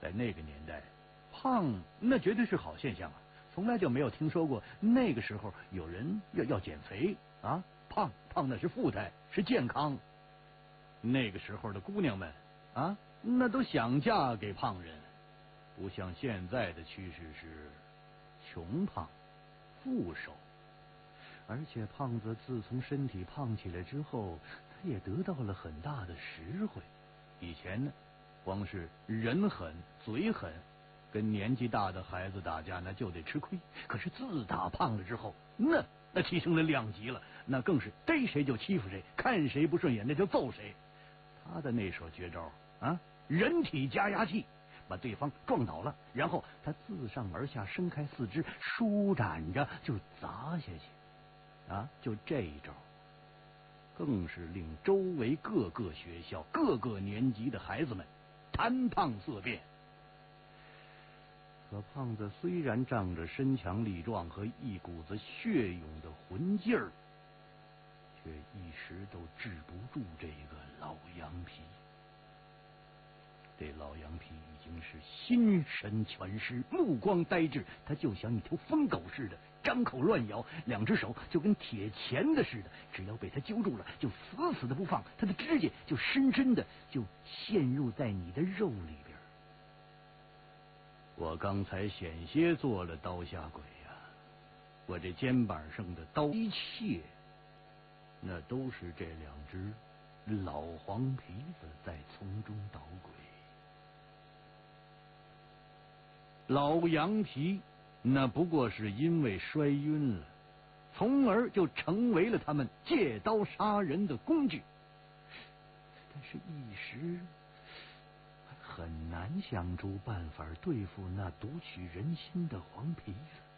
在那个年代，胖那绝对是好现象啊，从来就没有听说过那个时候有人要减肥啊，胖那是富态，是健康。那个时候的姑娘们啊，那都想嫁给胖人，不像现在的趋势是穷胖富瘦。而且胖子自从身体胖起来之后，他也得到了很大的实惠。以前呢，光是人狠嘴狠，跟年纪大的孩子打架那就得吃亏。可是自打胖了之后，那提升了2级了，那更是逮谁就欺负谁，看谁不顺眼那就揍谁。他的那手绝招啊，人体加压器，把对方撞倒了，然后他自上而下伸开四肢，舒展着就砸下去啊！就这一招，更是令周围各个学校、各个年级的孩子们谈胖色变。可胖子虽然仗着身强力壮和一股子血勇的魂劲儿，却一时都治不住这个老羊皮。这老羊皮已经是心神全失，目光呆滞，他就像一条疯狗似的，张口乱咬，2只手就跟铁钳子似的，只要被他揪住了，就死死的不放，他的指甲就深深的就陷入在你的肉里边。我刚才险些做了刀下鬼呀，我这肩膀上的刀一切，那都是这2只老黄皮子在从中捣鬼。老羊皮那不过是因为摔晕了，从而就成为了他们借刀杀人的工具。但是一时很难想出办法对付那读取人心的黄皮子。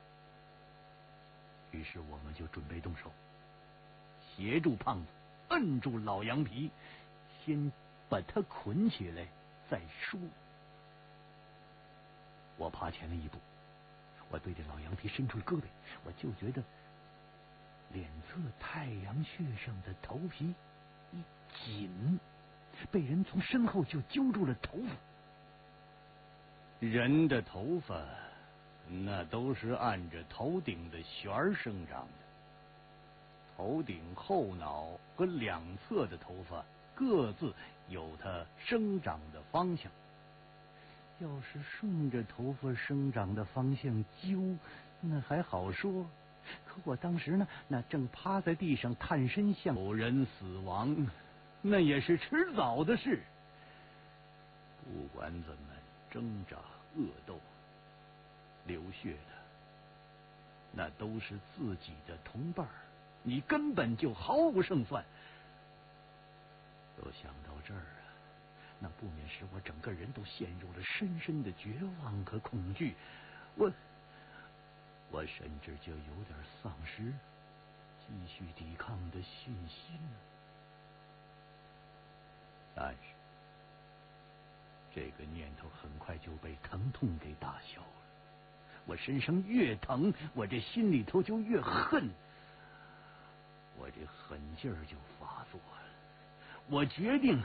于是我们就准备动手，协助胖子摁住老羊皮，先把他捆起来再说。我爬前了一步，我对着老羊皮伸出了胳膊，我就觉得脸侧太阳穴上的头皮一紧，被人从身后就揪住了头发。人的头发那都是按着头顶的旋儿生长的，头顶后脑和2侧的头发各自有它生长的方向。要是顺着头发生长的方向揪，那还好说。可我当时呢，那正趴在地上探身向有人死亡，那也是迟早的事。不管怎么挣扎恶斗流血的，那都是自己的同伴，你根本就毫无胜算。都想到这儿啊，那不免使我整个人都陷入了深深的绝望和恐惧，我甚至就有点丧失继续抵抗的信心了。但是这个念头很快就被疼痛给打消了。我身上越疼，我这心里头就越恨，我这狠劲儿就发作了。我决定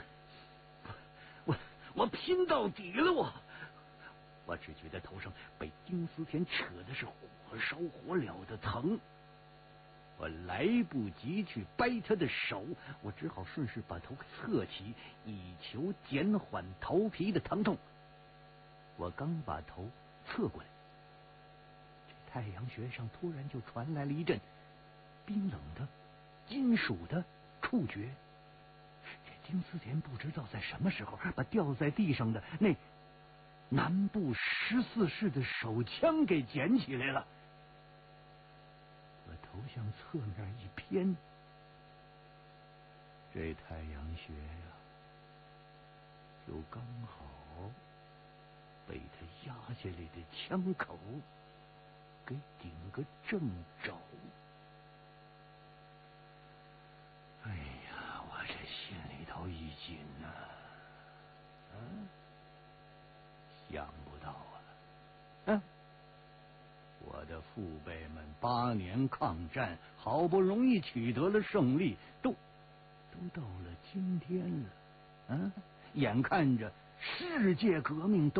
我拼到底了。我只觉得头上被丁思甜扯的是火烧火燎的疼，我来不及去掰他的手，我只好顺势把头侧起，以求减缓头皮的疼痛。我刚把头侧过来，这太阳穴上突然就传来了一阵冰冷的金属的触觉。这丁思甜不知道在什么时候把掉在地上的那南部14式的手枪给捡起来了。我头向侧面一偏，这太阳穴呀，就刚好被他压下来的枪口给顶个正着。哎呀，我这心里头一紧呐，想不到啊，我的父辈们8年抗战，好不容易取得了胜利，都到了今天了，眼看着世界革命都